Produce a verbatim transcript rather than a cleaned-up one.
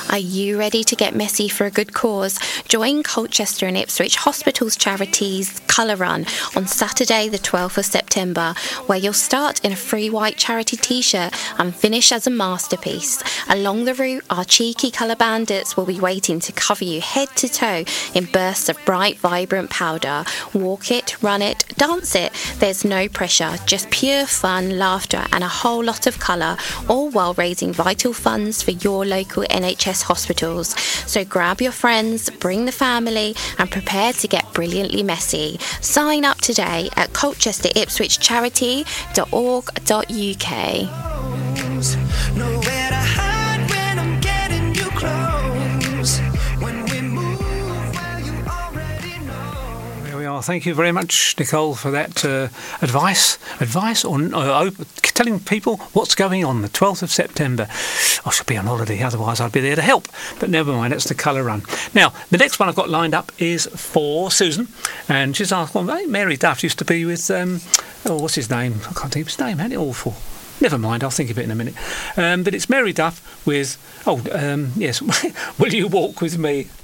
Are you ready to get messy for a good cause? Join Colchester and Ipswich Hospitals Charities Colour Run on Saturday the twelfth of September, where you'll start in a free white charity t-shirt and finish as a masterpiece. Along the route, our cheeky colour bandits will be waiting to cover you head to toe in bursts of bright, vibrant powder. Walk it, run it, dance it. There's no pressure, just pure fun, laughter and a whole lot of colour, all while raising vital funds for your local N H S hospitals. So grab your friends, bring the family and prepare to get brilliantly messy. Sign up today at colchester ipswich charity dot org dot U K. Nowhere to hide when I'm getting you close. When we move, well, you already know. There we are. Thank you very much, Nicole, for that uh, advice. Advice on uh, telling people what's going on the twelfth of September. I should be on holiday, otherwise I'd be there to help. But never mind, that's the colour run. Now, the next one I've got lined up is for Susan, and she's asked, well, hey, Mary Duff used to be with, um, oh, what's his name? I can't think of his name, ain't it awful? Never mind, I'll think of it in a minute. Um, but it's Mary Duff with, oh, um, yes, Will You Walk With Me?